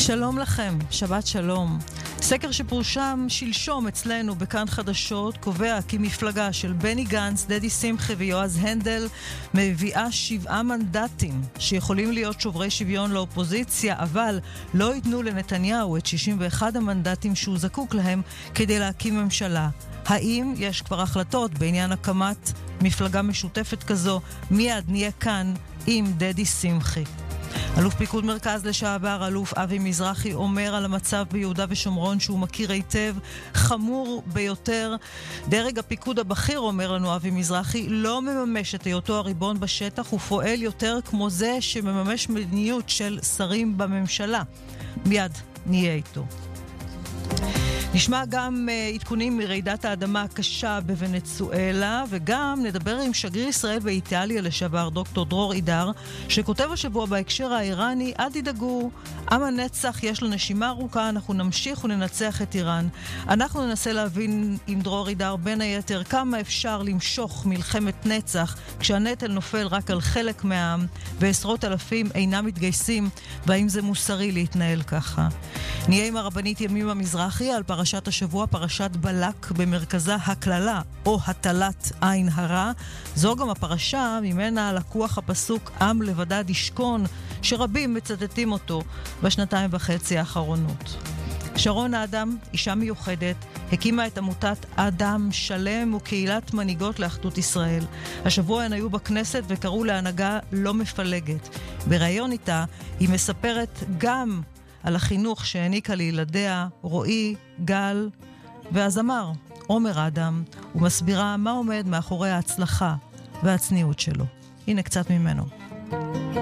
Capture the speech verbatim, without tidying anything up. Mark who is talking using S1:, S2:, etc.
S1: שלום לכם, שבת שלום. סקר שפורשם שלשום אצלנו בכאן חדשות קובע כי מפלגה של בני גנץ, דדי שמחי ויועז הנדל מביאה שבעה מנדטים שיכולים להיות שוברי שוויון לאופוזיציה, אבל לא ייתנו לנתניהו את שישים ואחד המנדטים שהוא זקוק להם כדי להקים ממשלה. האם יש כבר החלטות בעניין הקמת מפלגה משותפת כזו? מיד נהיה כאן עם דדי שמחי. אלוף פיקוד מרכז לשעבר, אלוף אבי מזרחי, אומר על המצב ביהודה ושומרון שהוא מכיר היטב, חמור ביותר. דרג הפיקוד הבכיר, אומר לנו אבי מזרחי, לא מממש את היותו הריבון בשטח, ופועל יותר כמו זה שמממש מדיניות של שרים בממשלה. מיד נהיה איתו. נשמע גם uh, עדכונים מרעידת האדמה הקשה בוונצואלה, וגם נדבר עם שגריר ישראל באיטליה לשעבר, דוקטור דרור אידר, שכותב השבוע בהקשר האיראני, אל תדאגו, עם הנצח יש לו נשימה ארוכה, אנחנו נמשיך וננצח את איראן. אנחנו ננסה להבין עם דרור אידר בין היתר כמה אפשר למשוך מלחמת נצח כשהנטל נופל רק על חלק מהעם ועשרות אלפים אינם מתגייסים, והאם זה מוסרי להתנהל ככה. נהיה עם הרבנית ימימה מזרחי על פרשת השבוע, פרשת בלק, במרכזה הכללה או הטלת עין הרע. זו גם הפרשה ממנה לקוח הפסוק עם לבדד ישכון, שרבים מצטטים אותו בשנתיים וחצי האחרונות. שרון האדם, אישה מיוחדת, הקימה את עמותת אדם שלם וקהילת מנהיגות לאחדות ישראל. השבוע הן היו בכנסת וקראו להנהגה לא מפלגת. בראיון איתה היא מספרת גם על החינוך שהעניקה לילדיה רועי, גל והזמר עומר אדם, ומסבירה מה עומד מאחורי ההצלחה והצניעות שלו. הנה קצת ממנו.